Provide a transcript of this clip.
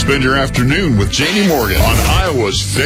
Spend your afternoon with Jamie Morgan on Iowa's